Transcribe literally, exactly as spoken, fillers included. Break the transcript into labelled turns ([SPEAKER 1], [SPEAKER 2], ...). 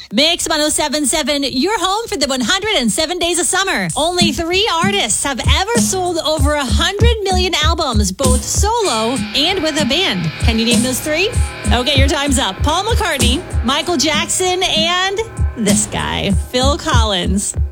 [SPEAKER 1] Mix one oh seven point seven, your home for the one hundred seven days of summer. Only three artists have ever sold over one hundred million albums, both solo and with a band. Can you name those three? Okay, your time's up. Paul McCartney, Michael Jackson, and this guy, Phil Collins.